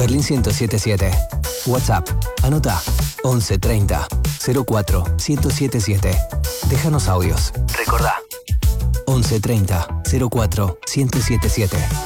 Berlín 1077. WhatsApp. Anota 11 30 04 1077. Déjanos audios. Recordá 11 30 04 1077.